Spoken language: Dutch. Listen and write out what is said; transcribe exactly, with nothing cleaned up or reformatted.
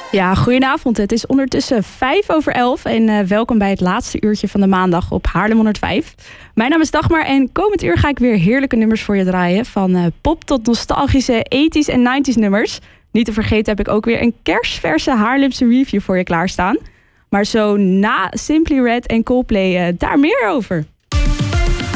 Ja, goedenavond. Het is ondertussen vijf over elf en uh, welkom bij het laatste uurtje van de maandag op Haarlem honderdvijf. Mijn naam is Dagmar en komend uur ga ik weer heerlijke nummers voor je draaien. Van uh, pop tot nostalgische tachtiger en negentiger nummers. Niet te vergeten heb ik ook weer een kersverse Haarlemse review voor je klaarstaan. Maar zo na Simply Red en Coldplay, uh, daar meer over.